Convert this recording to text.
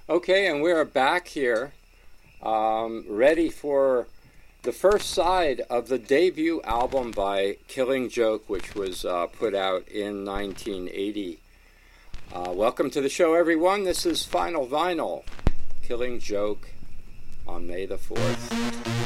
Okay, and we're back here, ready for the first side of the debut album by Killing Joke, which was put out in 1980. Welcome to the show, everyone. This is Final Vinyl, Killing Joke on May the 4th.